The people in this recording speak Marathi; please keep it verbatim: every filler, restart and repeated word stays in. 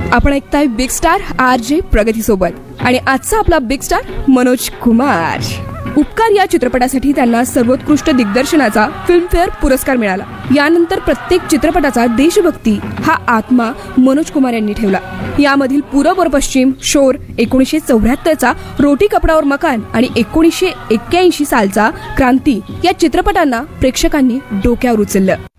आपण ऐकताय बिग स्टार आर जे प्रगती सोबत आणि आजचा आपला बिग स्टार मनोज कुमार. उपकार या चित्रपटासाठी त्यांना सर्वोत्कृष्ट दिग्दर्शनाचा फिल्मफेअर पुरस्कार मिळाला. यानंतर प्रत्येक चित्रपटाचा देशभक्ती हा आत्मा मनोज कुमार यांनी ठेवला. यामधील पूरब और पश्चिम, शोर, एकोणीसशे चौऱ्याहत्तरचा रोटी कपडावर मकान आणि एकोणीसशे एक्क्याऐंशी सालचा क्रांती या चित्रपटांना प्रेक्षकांनी डोक्यावर उचललं.